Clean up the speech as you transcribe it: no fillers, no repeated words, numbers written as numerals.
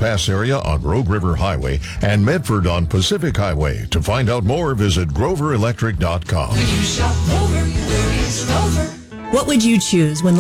Pass area on Rogue River Highway and Medford on Pacific Highway. To find out more, visit GroverElectric.com. When you shop Rover, where is Rover? What would you choose when